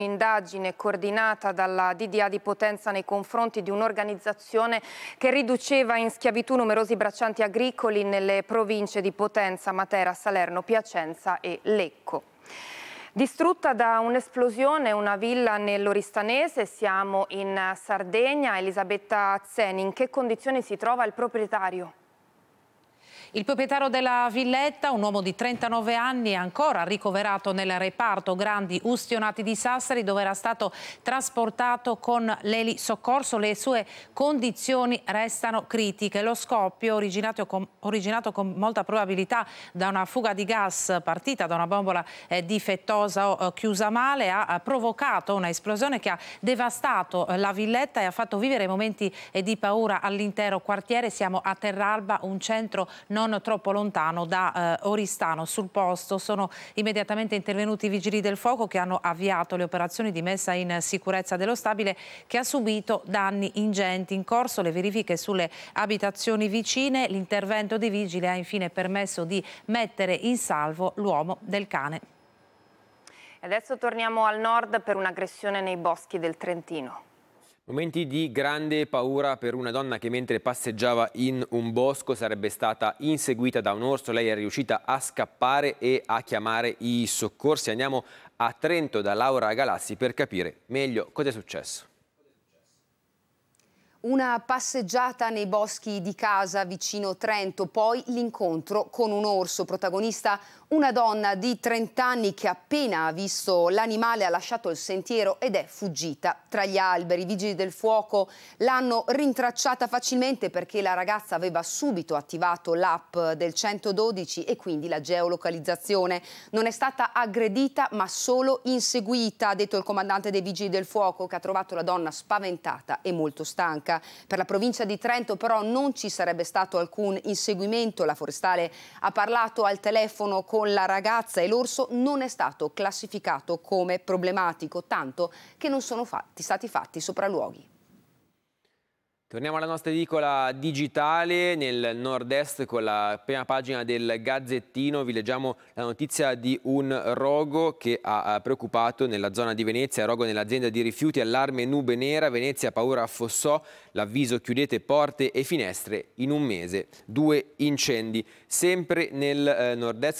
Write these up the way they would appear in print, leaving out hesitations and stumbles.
Indagine coordinata dalla DDA di Potenza nei confronti di un'organizzazione che riduceva in schiavitù numerosi braccianti agricoli nelle province di Potenza, Matera, Salerno, Piacenza e Lecco. Distrutta da un'esplosione una villa nell'Oristanese, siamo in Sardegna. Elisabetta Zeni, in che condizioni si trova il proprietario? Il proprietario della villetta, un uomo di 39 anni, è ancora ricoverato nel reparto Grandi Ustionati di Sassari, dove era stato trasportato con l'elisoccorso. Le sue condizioni restano critiche. Lo scoppio, originato con molta probabilità da una fuga di gas partita da una bombola difettosa o chiusa male, ha provocato una esplosione che ha devastato la villetta e ha fatto vivere momenti di paura all'intero quartiere. Siamo a Terralba, un centro non troppo lontano da Oristano. Sul posto sono immediatamente intervenuti i vigili del fuoco, che hanno avviato le operazioni di messa in sicurezza dello stabile, che ha subito danni ingenti. In corso le verifiche sulle abitazioni vicine. L'intervento dei vigili ha infine permesso di mettere in salvo l'uomo del cane. Adesso torniamo al nord per un'aggressione nei boschi del Trentino. Momenti di grande paura per una donna che, mentre passeggiava in un bosco, sarebbe stata inseguita da un orso. Lei è riuscita a scappare e a chiamare i soccorsi. Andiamo a Trento da Laura Galassi per capire meglio cosa è successo. Una passeggiata nei boschi di casa vicino Trento, poi l'incontro con un orso. Protagonista una donna di 30 anni che appena ha visto l'animale ha lasciato il sentiero ed è fuggita tra gli alberi. I vigili del fuoco l'hanno rintracciata facilmente perché la ragazza aveva subito attivato l'app del 112 e quindi la geolocalizzazione. Non è stata aggredita ma solo inseguita, ha detto il comandante dei vigili del fuoco, che ha trovato la donna spaventata e molto stanca. Per la provincia di Trento però non ci sarebbe stato alcun inseguimento. La forestale ha parlato al telefono con la ragazza e l'orso non è stato classificato come problematico, tanto che non sono stati fatti sopralluoghi. Torniamo alla nostra edicola digitale nel nord-est con la prima pagina del Gazzettino. Vi leggiamo la notizia di un rogo che ha preoccupato nella zona di Venezia. Rogo nell'azienda di rifiuti, allarme nube nera, Venezia paura a Fossò, l'avviso chiudete porte e finestre in un mese. 2 incendi. Sempre nel nord-est,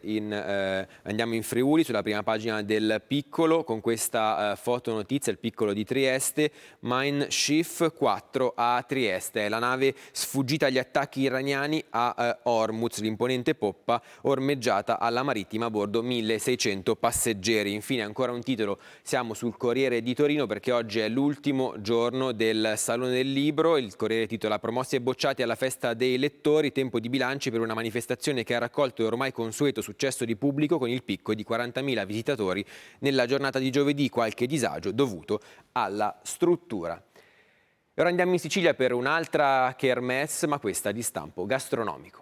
andiamo in Friuli, sulla prima pagina del Piccolo, con questa fotonotizia, il Piccolo di Trieste, Mein Schiff 4 a Trieste. È la nave sfuggita agli attacchi iraniani a Hormuz, l'imponente poppa ormeggiata alla marittima a bordo 1600 passeggeri. Infine ancora un titolo, siamo sul Corriere di Torino perché oggi è l'ultimo giorno del Salone del Libro. Il Corriere titola promossi e bocciati alla festa dei lettori, tempo di bilanci per una manifestazione che ha raccolto il ormai consueto successo di pubblico con il picco di 40.000 visitatori nella giornata di giovedì, qualche disagio dovuto alla struttura. Ora andiamo in Sicilia per un'altra kermesse, ma questa di stampo gastronomico.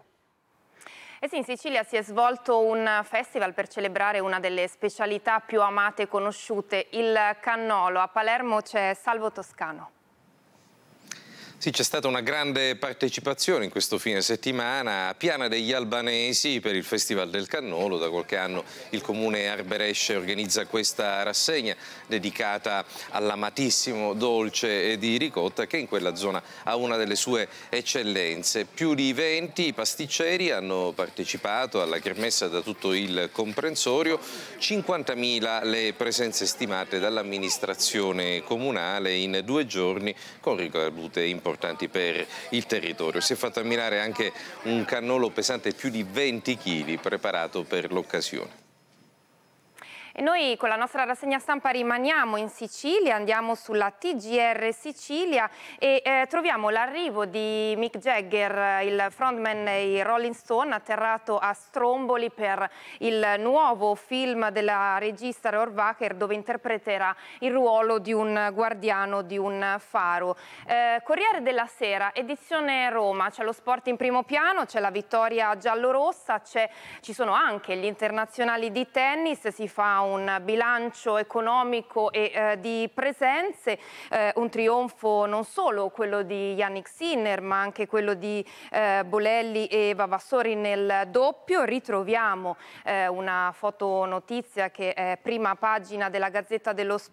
Eh sì, in Sicilia si è svolto un festival per celebrare una delle specialità più amate e conosciute, il cannolo. A Palermo c'è Salvo Toscano. Sì, c'è stata una grande partecipazione in questo fine settimana a Piana degli Albanesi per il Festival del Cannolo. Da qualche anno il comune Arberesce organizza questa rassegna dedicata all'amatissimo dolce di ricotta che in quella zona ha una delle sue eccellenze. Più di 20 pasticceri hanno partecipato alla kermesse da tutto il comprensorio, 50.000 le presenze stimate dall'amministrazione comunale in 2 giorni con ricadute importanti per il territorio. Si è fatto ammirare anche un cannolo pesante più di 20 kg preparato per l'occasione. E noi con la nostra rassegna stampa rimaniamo in Sicilia, andiamo sulla TGR Sicilia e troviamo l'arrivo di Mick Jagger, il frontman dei Rolling Stone, atterrato a Stromboli per il nuovo film della regista Rohrwacher, dove interpreterà il ruolo di un guardiano di un faro. Corriere della Sera, edizione Roma, c'è lo sport in primo piano, c'è la vittoria giallorossa, ci sono anche gli internazionali di tennis, si fa un bilancio economico e di presenze, un trionfo non solo quello di Yannick Sinner ma anche quello di Bolelli e Vavassori nel doppio. Ritroviamo una fotonotizia che è prima pagina della Gazzetta dello Sport